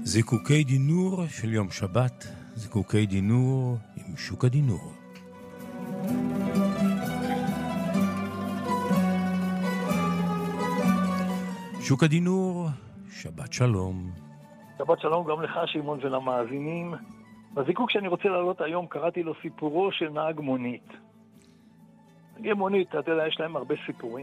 זיקוקי דינור של יום שבת, זיקוקי דינור עם שוק הדינור. שוק הדינור, שבת שלום. שבת שלום גם לך שמעון ולמאזינים. בזיקוק שאני רוצה להעלות היום קראתי לו סיפורו של נהג מונית. נהגי מונית, אתה יודע, יש להם הרבה סיפורים.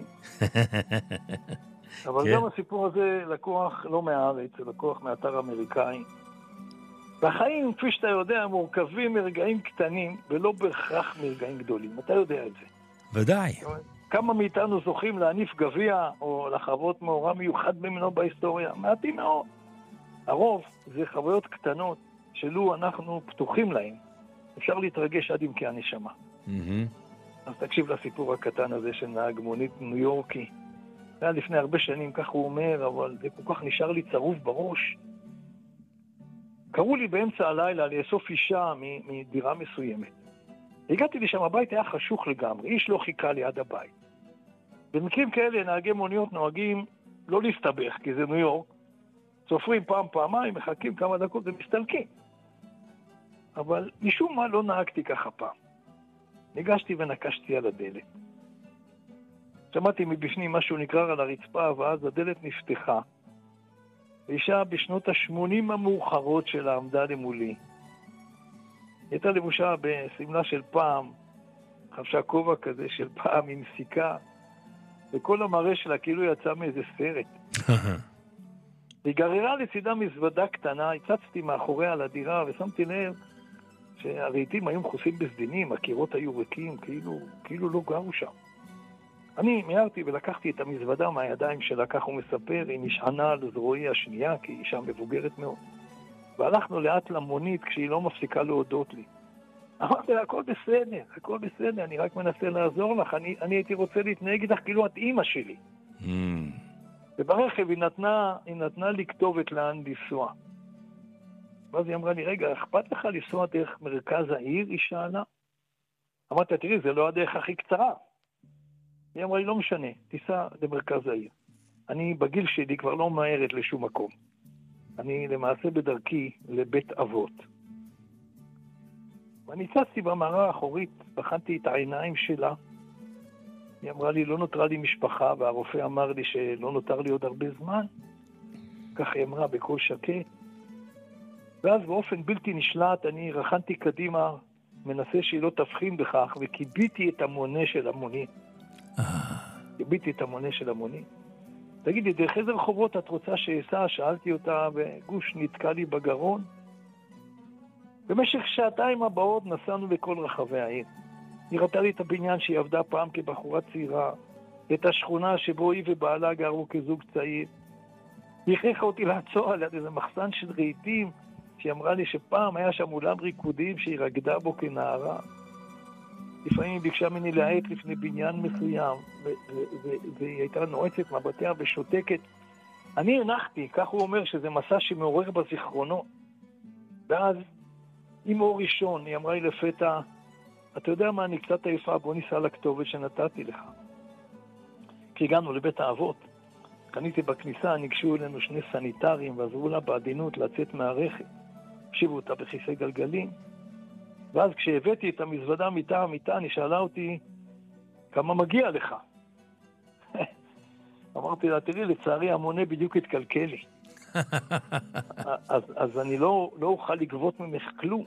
אבל גם הסיפור הזה לקוח לא מהארץ, זה לקוח מאתר אמריקאי. והחיים, כפי שאתה יודע, מורכבים מרגעים קטנים ולא בהכרח מרגעים גדולים. אתה יודע את זה. ודאי. כמה מאיתנו זוכים להניף גביע או לחוות מאורע מיוחד במינו בהיסטוריה? מעטים מאוד. הרוב זה חוויות קטנות שלו אנחנו פתוחים להם. אפשר להתרגש עד עמקי הנשמה. אז תקשיב לסיפור הקטן הזה של נהג מונית ניו יורקי. זה היה לפני הרבה שנים, כך הוא אומר, אבל זה כל כך נשאר לי צרוף בראש. קראו לי באמצע הלילה לאסוף אישה מדירה מסוימת. הגעתי לשם, הבית היה חשוך לגמרי, איש לא חיכה ליד הבית. במקרים כאלה נהגי מוניות נוהגים לא להסתבך, כי זה ניו יורק. סופרים פעמיים, מחכים כמה דקות ומסתלקים. אבל משום מה לא נהגתי ככה פעם. ניגשתי ונקשתי על הדלת. שמעתי מבפנים משהו נקרר על הרצפה, ואז הדלת נפתחה. ואישה בשנות ה-80 המאוחרות שלה עמדה למולי. הייתה לבושה בסמלה של פעם, חבשה כובע כזה של פעם עם סיכה, וכל המראה שלה כאילו יצא מאיזה סרט. היא גררה לצידה מזוודה קטנה, הצצתי מאחוריה על הדירה ושמתי לב שהרהיטים היו מכוסים בסדינים, הקירות היו ריקים, כאילו לא גרו שם. אני מיהרתי ולקחתי את המזוודה מהידיים שלה, כך הוא מספר, היא נשענה על זרועי השנייה, כי היא אישה מבוגרת מאוד. והלכנו לאט למונית כשהיא לא מפסיקה להודות לי. אמרתי לה, הכל בסדר, אני רק מנסה לעזור לך, אני הייתי רוצה להתנהג איתך כאילו את אימא שלי. וברכב היא נתנה לי כתובת לאן לנסוע. ואז היא אמרה לי, רגע, אכפת לך לנסוע דרך מרכז העיר? היא שאלה. אמרתי, תראי, זה לא הדרך הכי קצרה. היא אמרה לי, לא משנה, תיסע למרכז העיר. אני בגיל שלי כבר לא מהרת לשום מקום. אני למעשה בדרכי לבית אבות. ואני צצתי במערה האחורית, בחנתי את העיניים שלה. היא אמרה לי, לא נותרה לי משפחה, והרופא אמר לי שלא נותר לי עוד הרבה זמן. כך היא אמרה בקול שקט. ואז באופן בלתי נשלט אני רחנתי קדימה, מנסה שהיא לא תבחין בכך, וקיביתי את המונה של המונית. תגידי, דרך איזה רחובות את רוצה שאסע? שאלתי אותה, וגוש נתקע לי בגרון. במשך שעתיים הבאות נסענו לכל רחבי העיר. היא ראתה לי את הבניין שהיא עבדה פעם כבחורה צעירה, את השכונה שבו היא ובעלה גרו כזוג צעיר. היא הכריחה אותי לעצור על יד איזה מחסן של רהיטים, שהיא אמרה לי שפעם היה שם אולם ריקודים שהיא רקדה בו כנערה. לפעמים היא ביקשה ממני להעט לפני בניין מסוים, והיא הייתה נועצת מבטיה ושותקת. אני הנחתי, כך הוא אומר, שזה מסע שמעורר בזיכרונות. ואז, עם אור ראשון, היא אמרה לי לפתע, אתה יודע מה, אני קצת עייפה, בוא ניסע לכתובת שנתתי לך. כי הגענו לבית האבות. קניתי בכניסה, ניגשו אלינו שני סניטרים, ועזרו לה בעדינות לצאת מהרכב. השיבו אותה בכיסא גלגלים. ואז כשהבאתי את המזוודה מטעם מיטה, היא שאלה אותי, כמה מגיע לך? אמרתי לה, תראי, לצערי המונה בדיוק התקלקל לי. אז אני לא אוכל לגבות ממך כלום.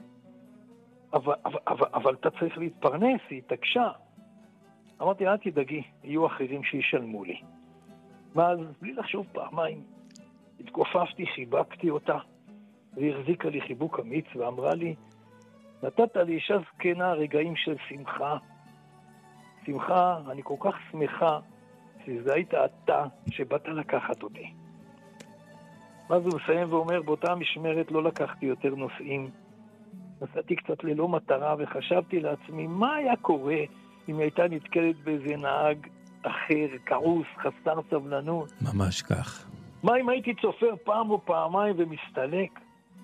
אבל אתה צריך להתפרנס, היא התעקשה. אמרתי, אל תדאגי, יהיו אחרים שישלמו לי. ואז, בלי לחשוב פעמיים, התכופפתי, חיבקתי אותה, והיא החזיקה לי חיבוק אמיץ ואמרה לי, נתת לי אישה זקנה רגעים של שמחה. שמחה, אני כל כך שמחה שזה היית אתה שבאת לקחת אותי. ואז הוא מסיים ואומר, באותה משמרת לא לקחתי יותר נוסעים. נסעתי קצת ללא מטרה וחשבתי לעצמי, מה היה קורה אם הייתה נתקלת באיזה נהג אחר, כעוס, חסר סבלנות? ממש כך. מה אם הייתי צופר פעם או פעמיים ומסתלק?